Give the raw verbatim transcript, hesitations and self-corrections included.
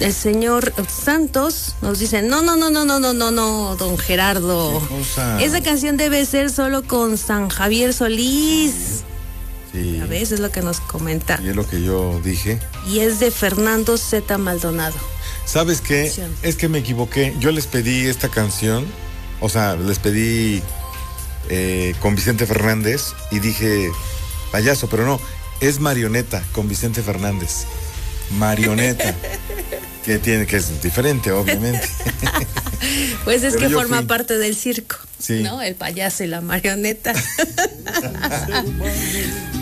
el señor Santos nos dice, no, no, no, no, no, no, no, no, don Gerardo. Esa canción debe ser solo con San Javier Solís. Sí. A veces es lo que nos comenta. Y es lo que yo dije. Y es de Fernando Z. Maldonado. ¿Sabes qué? Es que me equivoqué. Yo les pedí esta canción, o sea, les pedí eh, con Vicente Fernández y dije payaso, pero no, es Marioneta con Vicente Fernández. Marioneta. que tiene que es diferente, obviamente. Pues es pero que forma fui. parte del circo, sí. ¿no? El payaso y la marioneta.